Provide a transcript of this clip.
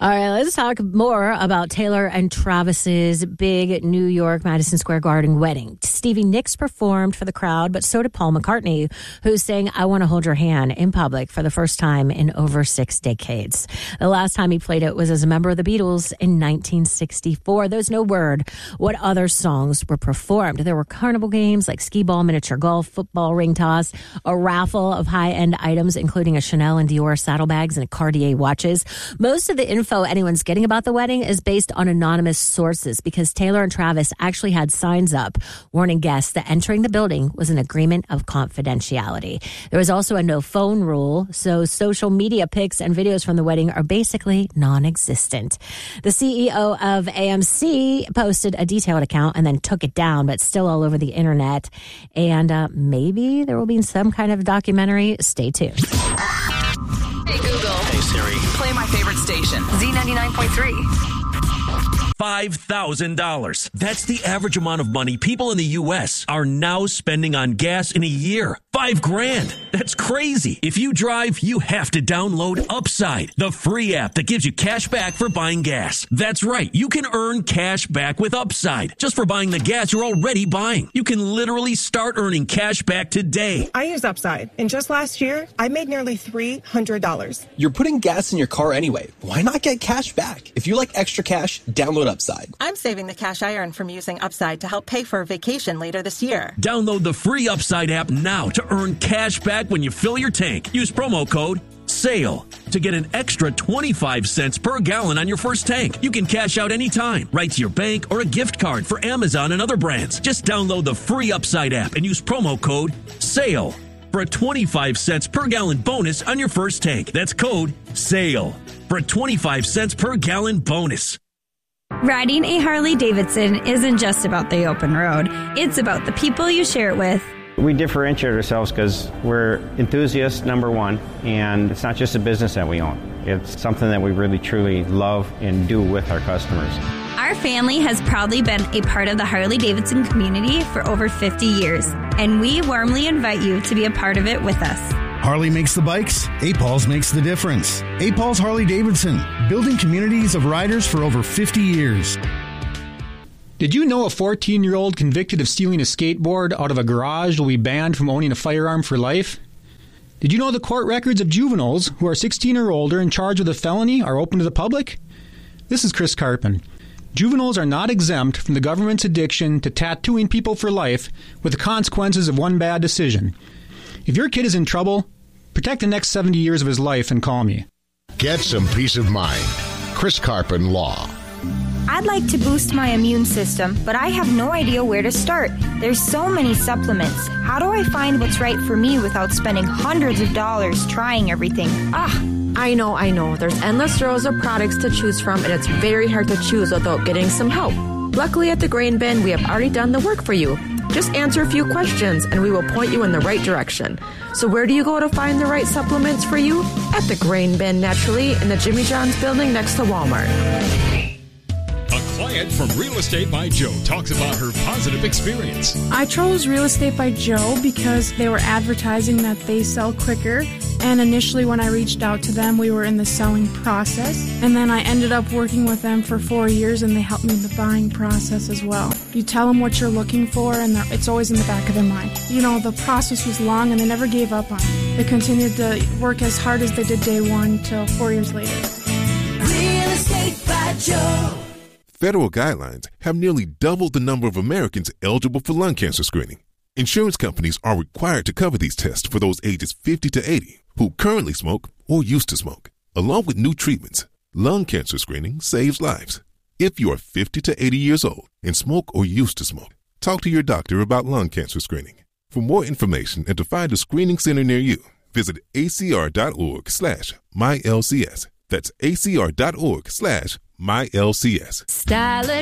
All right, let's talk more about Taylor and Travis's big New York Madison Square Garden wedding. Stevie Nicks performed for the crowd, but so did Paul McCartney, who sang I Want to Hold Your Hand in public for the first time in over 6 decades. The last time he played it was as a member of the Beatles in 1964. There's no word what other songs were performed. There were carnival games like skee ball, miniature golf, football, ring toss, a raffle of high-end items, including a Chanel and Dior saddlebags and a Cartier watches. Most of the info anyone's getting about the wedding is based on anonymous sources because Taylor and Travis actually had signs up warning guests that entering the building was an agreement of confidentiality. There was also a no phone rule, so social media pics and videos from the wedding are basically non-existent. The CEO of AMC posted a detailed account and then took it down, but still all over the internet. And maybe there will be some kind of documentary. Stay tuned. Hey Google. Hey Siri. Play my favorite station, Z99.3. $5,000. That's the average amount of money people in the U.S. are now spending on gas in a year. $5,000. That's crazy. If you drive, you have to download Upside, the free app that gives you cash back for buying gas. That's right. You can earn cash back with Upside just for buying the gas you're already buying. You can literally start earning cash back today. I use Upside, and just last year, I made nearly $300. You're putting gas in your car anyway. Why not get cash back? If you like extra cash, download Upside. I'm saving the cash I earn from using Upside to help pay for a vacation later this year. Download the free Upside app now to earn cash back when you fill your tank. Use promo code SALE to get an extra 25 cents per gallon on your first tank. You can cash out anytime, right to your bank or a gift card for Amazon and other brands. Just download the free Upside app and use promo code SALE for a 25 cents per gallon bonus on your first tank. That's code SALE for a 25 cents per gallon bonus. Riding a Harley-Davidson isn't just about the open road. It's about the people you share it with. We differentiate ourselves because we're enthusiasts, number one, and it's not just a business that we own. It's something that we really, truly love and do with our customers. Our family has proudly been a part of the Harley-Davidson community for over 50 years, and we warmly invite you to be a part of it with us. Harley makes the bikes, A-Pauls makes the difference. A-Pauls Harley-Davidson, building communities of riders for over 50 years. Did you know a 14-year-old convicted of stealing a skateboard out of a garage will be banned from owning a firearm for life? Did you know the court records of juveniles who are 16 or older in charge of a felony are open to the public? This is Chris Carpin. Juveniles are not exempt from the government's addiction to tattooing people for life with the consequences of one bad decision. If your kid is in trouble, protect the next 70 years of his life and call me. Get some peace of mind. Chris Carpin Law. I'd like to boost my immune system, but I have no idea where to start. There's so many supplements. How do I find what's right for me without spending hundreds of dollars trying everything? I know. There's endless rows of products to choose from, and it's very hard to choose without getting some help. Luckily, at the Grain Bin, we have already done the work for you. Just answer a few questions, and we will point you in the right direction. So where do you go to find the right supplements for you? At the Grain Bin, naturally, in the Jimmy John's building next to Walmart. A client from Real Estate by Joe talks about her positive experience. I chose Real Estate by Joe because they were advertising that they sell quicker. And initially when I reached out to them, we were in the selling process. And then I ended up working with them for 4 years, and they helped me in the buying process as well. You tell them what you're looking for, and it's always in the back of their mind. You know, the process was long, and they never gave up on it. They continued to work as hard as they did day one till 4 years later. Real Estate by Joe. Federal guidelines have nearly doubled the number of Americans eligible for lung cancer screening. Insurance companies are required to cover these tests for those ages 50 to 80 who currently smoke or used to smoke. Along with new treatments, lung cancer screening saves lives. If you are 50 to 80 years old and smoke or used to smoke, talk to your doctor about lung cancer screening. For more information and to find a screening center near you, visit acr.org/mylcs. That's acr.org/mylcs. Style it